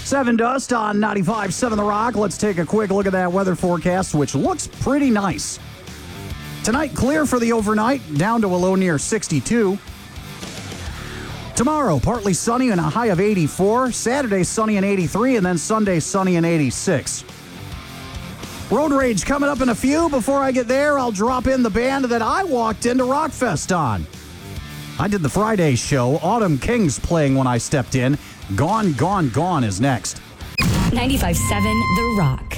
7 dust on 95.7 The Rock. Let's take a quick look at that weather forecast, which looks pretty nice. Tonight, clear for the overnight, down to a low near 62. Tomorrow, partly sunny and a high of 84. Saturday, sunny and 83, and then Sunday, sunny and 86. Road Rage coming up in a few. Before I get there, I'll drop in the band that I walked into Rockfest on. I did the Friday show. Autumn Kings playing when I stepped in. Gone, Gone, Gone is next. 95.7 The Rock.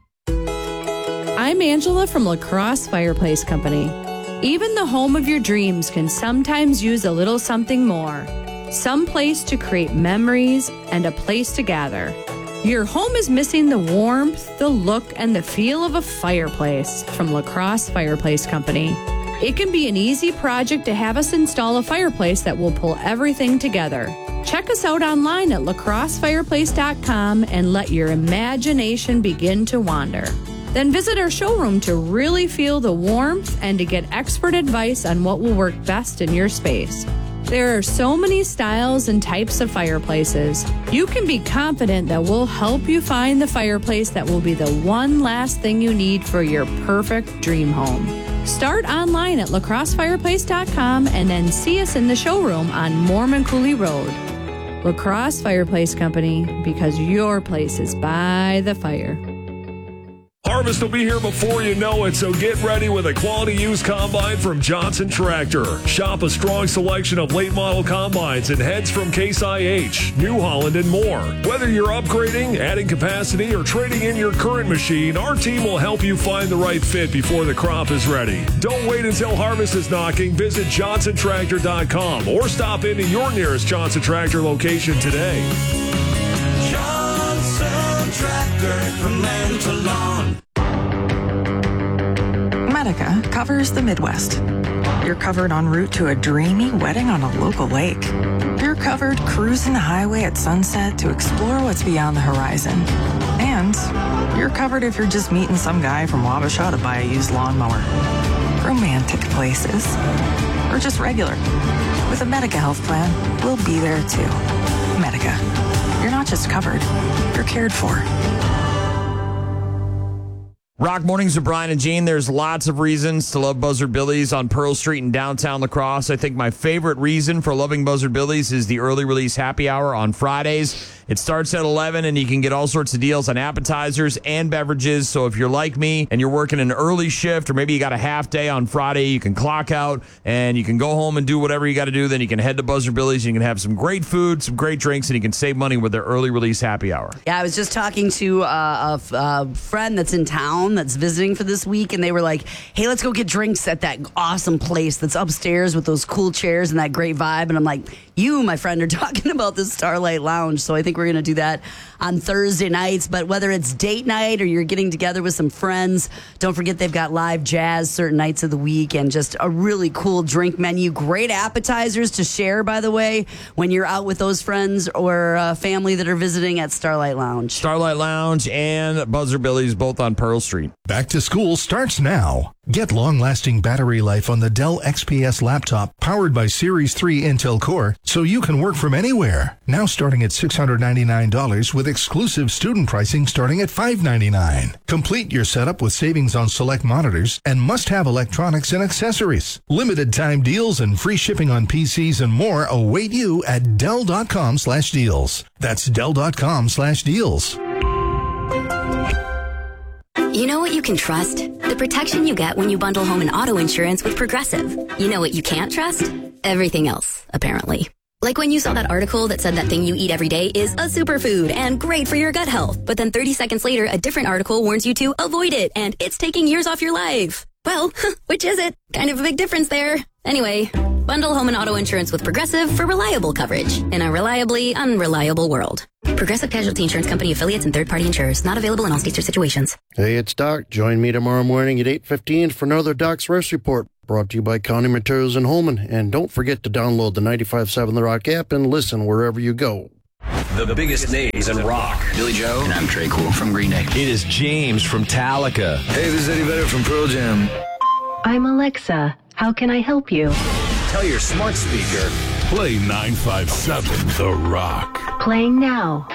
I'm Angela from La Crosse Fireplace Company. Even the home of your dreams can sometimes use a little something more. Some place to create memories and a place to gather. Your home is missing the warmth, the look, and the feel of a fireplace from La Crosse Fireplace Company. It can be an easy project to have us install a fireplace that will pull everything together. Check us out online at lacrossefireplace.com and let your imagination begin to wander. Then visit our showroom to really feel the warmth and to get expert advice on what will work best in your space. There are so many styles and types of fireplaces. You can be confident that we'll help you find the fireplace that will be the one last thing you need for your perfect dream home. Start online at lacrossefireplace.com and then see us in the showroom on Mormon Cooley Road. La Crosse Fireplace Company, because your place is by the fire. Harvest will be here before you know it, so get ready with a quality used combine from Johnson Tractor. Shop a strong selection of late model combines and heads from Case IH, New Holland, and more. Whether you're upgrading, adding capacity, or trading in your current machine, our team will help you find the right fit before the crop is ready. Don't wait until harvest is knocking. Visit JohnsonTractor.com or stop into your nearest Johnson Tractor location today. Johnson Tractor, from land to lawn. Medica covers the Midwest. You're covered en route to a dreamy wedding on a local lake. You're covered cruising the highway at sunset to explore what's beyond the horizon. And you're covered if you're just meeting some guy from Wabasha to buy a used lawnmower. Romantic places. Or just regular. With a Medica health plan, we'll be there too. Medica. You're not just covered, you're cared for. Rock Mornings with Brian and Gene. There's lots of reasons to love Buzzard Billy's on Pearl Street in downtown La Crosse. I think my favorite reason for loving Buzzard Billy's is the early release happy hour on Fridays. It starts at 11, and you can get all sorts of deals on appetizers and beverages. So if you're like me and you're working an early shift, or maybe you got a half day on Friday, you can clock out and you can go home and do whatever you got to do. Then you can head to Buzzard Billy's. You can have some great food, some great drinks, and you can save money with their early release happy hour. Yeah, I was just talking to a friend that's in town that's visiting for this week, and they were like, hey, let's go get drinks at that awesome place that's upstairs with those cool chairs and that great vibe. And I'm like, you, my friend, are talking about the Starlight Lounge. So I think we're going to do that on Thursday nights. But whether it's date night or you're getting together with some friends, don't forget they've got live jazz certain nights of the week and just a really cool drink menu. Great appetizers to share, by the way, when you're out with those friends or family that are visiting at Starlight Lounge. Starlight Lounge and Buzzard Billy's, both on Pearl Street. Back to school starts now. Get long-lasting battery life on the Dell XPS laptop powered by Series 3 Intel Core so you can work from anywhere. Now starting at $699 with exclusive student pricing starting at $599. Complete your setup with savings on select monitors and must-have electronics and accessories. Limited time deals and free shipping on PCs and more await you at Dell.com/deals. That's Dell.com/deals. You know what you can trust? The protection you get when you bundle home and auto insurance with Progressive. You know what you can't trust? Everything else, apparently. Like when you saw that article that said that thing you eat every day is a superfood and great for your gut health. But then 30 seconds later, a different article warns you to avoid it and it's taking years off your life. Well, which is it? Kind of a big difference there. Anyway, bundle home and auto insurance with Progressive for reliable coverage in a reliably unreliable world. Progressive Casualty Insurance Company affiliates and third-party insurers. Not available in all states or situations. Hey, it's Doc. Join me tomorrow morning at 8:15 for another Doc's Rest Report. Brought to you by County Materials in Holman. And don't forget to download the 95.7 The Rock app and listen wherever you go. The biggest names in rock. Billy Joe. And I'm Trey Cool from Green Day. It is James from Metallica. Hey, this is Eddie Vedder from Pearl Jam. I'm Alexa. How can I help you? Tell your smart speaker. Play 95.7 The Rock. Playing now.